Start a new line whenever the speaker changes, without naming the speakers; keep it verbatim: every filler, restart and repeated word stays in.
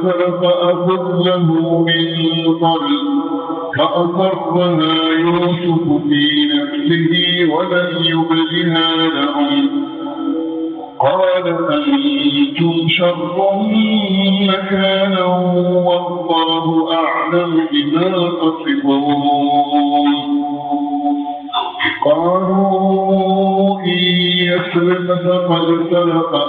فأخذه من قبل فأصرها يوسف في نفسه ولم يبدها لهم قال أنتم شر مكانا والله أعلم بما تصفون قالوا إن يسرق فقد سرق